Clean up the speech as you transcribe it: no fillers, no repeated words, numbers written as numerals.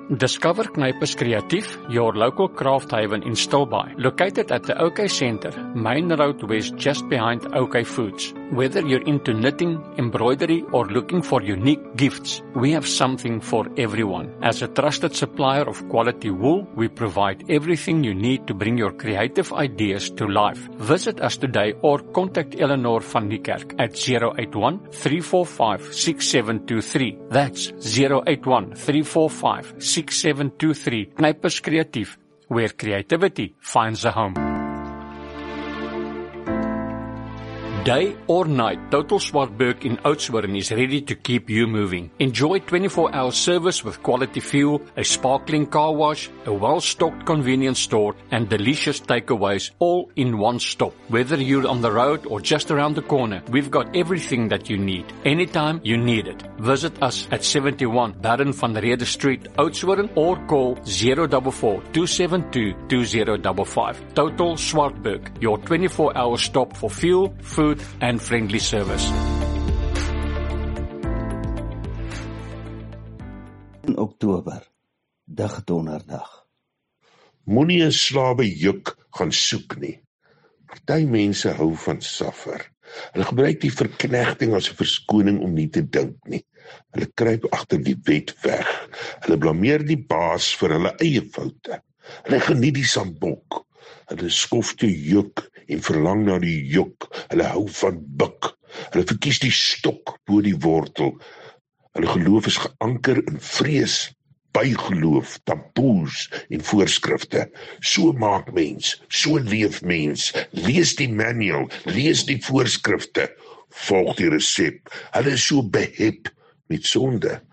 Discover Knipers Creatief, your local craft haven in Stilbaai. Located at the OK Centre, Main Road West, just behind OK Foods. Whether you're into knitting, embroidery, or looking for unique gifts, we have something for everyone. As a trusted supplier of quality wool, we provide everything you need to bring your creative ideas to life. Visit us today or contact Eleanor van Niekerk at 081-345-6723. That's 081-345-6723. Knipers Creatief, where creativity finds a home. Day or night, Total Swartberg in Oudtshoorn is ready to keep you moving. Enjoy 24-hour service with quality fuel, a sparkling car wash, a well-stocked convenience store, and delicious takeaways all in one stop. Whether you're on the road or just around the corner, we've got everything that you need, anytime you need it. Visit us at 71 Baron van Rede Street, Oudtshoorn, or call 044-272-2055. Total Swartberg, your 24-hour stop for fuel, food, and friendly service. In Oktober, Dag Donderdag. Moenie 'n slawe juk gaan soek nie. Party mense hou van suffer. Hulle gebruik die verknegting as 'n verskoning om nie te dink nie. Hulle kruip agter die wet weg. Hulle blameer die baas vir hulle eie foute. Hulle geniet die sambok. Hulle skof te juk en verlang na die juk. Hulle hou van buk. Hulle verkies die stok bo die wortel. Hulle geloof is geanker in vrees, bygeloof, taboes en voorskrifte. So maak mens, so leef mens. Lees die manual, lees die voorskrifte, volg die resep. Hulle is so behep met sonde.